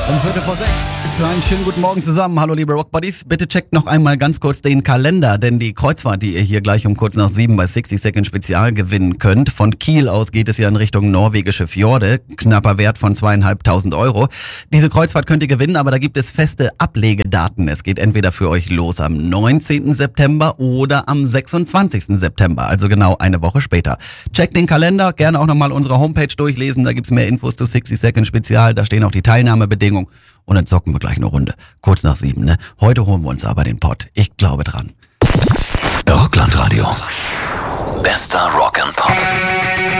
Um 5:45. Einen schönen guten Morgen zusammen. Hallo liebe Rockbuddies. Bitte checkt noch einmal ganz kurz den Kalender, denn die Kreuzfahrt, die ihr hier gleich um kurz nach 7 bei 60 Second Spezial gewinnen könnt. Von Kiel aus geht es ja in Richtung norwegische Fjorde. Knapper Wert von 2.500 Euro. Diese Kreuzfahrt könnt ihr gewinnen, aber da gibt es feste Ablegedaten. Es geht entweder für euch los am 19. September oder am 26. September, also genau eine Woche später. Checkt den Kalender, gerne auch nochmal unsere Homepage durchlesen, da gibt's mehr Infos zu 60 Second Spezial, da stehen auch die Teilnahmebedingungen und dann zocken wir gleich eine Runde. Kurz nach 7, ne? Heute holen wir uns aber den Pott. Ich glaube dran. Rockland Radio. Bester Rock and Pop.